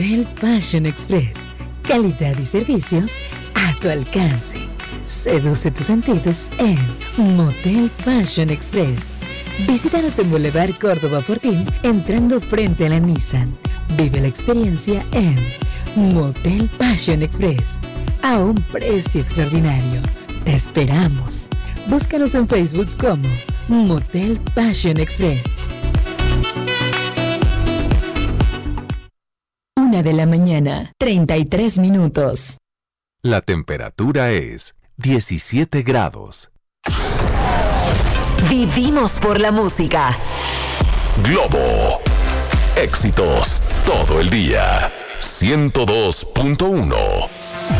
Motel Passion Express. Calidad y servicios a tu alcance. Seduce tus sentidos en Motel Passion Express. Visítanos en Boulevard Córdoba Fortín, entrando frente a la Nissan. Vive la experiencia en Motel Passion Express, a un precio extraordinario. Te esperamos. Búscanos en Facebook como Motel Passion Express. 1:33 a.m. La temperatura es 17 grados. Vivimos por la música. Globo. Éxitos todo el día. 102.1.